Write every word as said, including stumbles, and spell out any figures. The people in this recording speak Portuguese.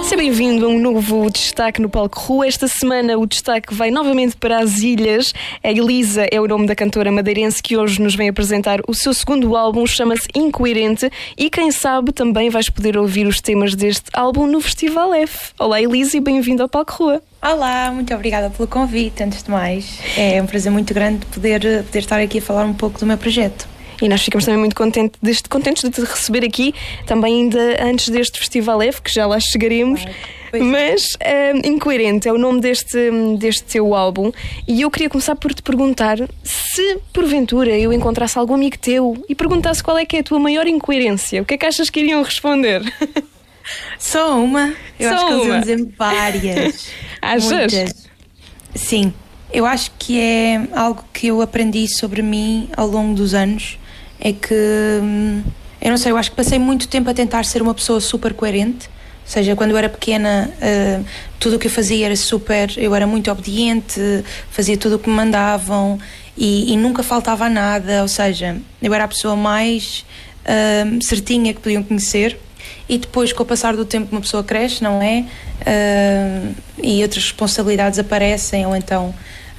Seja bem-vindo a um novo destaque no Palco Rua. Esta semana o destaque vai novamente para as Ilhas. A Elisa é o nome da cantora madeirense que hoje nos vem apresentar o seu segundo álbum, chama-se Incoerente, e quem sabe também vais poder ouvir os temas deste álbum no Festival F. Olá Elisa e bem-vindo ao Palco Rua. Olá, muito obrigada pelo convite, antes de mais. É um prazer muito grande poder, poder estar aqui a falar um pouco do meu projeto. E nós ficamos também muito contentes de, contentes de te receber aqui, também ainda antes deste Festival F, que já lá chegaremos. Claro. Mas uh, Incoerente é o nome deste, deste teu álbum, e eu queria começar por te perguntar se porventura eu encontrasse algum amigo teu e perguntasse qual é que é a tua maior incoerência, o que é que achas que iriam responder? Só uma? Eu Só acho que eles uma. iam dizer várias. Achas? Muitas. Sim, eu acho que é algo que eu aprendi sobre mim ao longo dos anos. É que, eu não sei, eu acho que passei muito tempo a tentar ser uma pessoa super coerente. Ou seja, quando eu era pequena, uh, tudo o que eu fazia era super... Eu era muito obediente, fazia tudo o que me mandavam e, e nunca faltava a nada. Ou seja, eu era a pessoa mais uh, certinha que podiam conhecer. E depois, com o passar do tempo, uma pessoa cresce, não é? Uh, e outras responsabilidades aparecem, ou então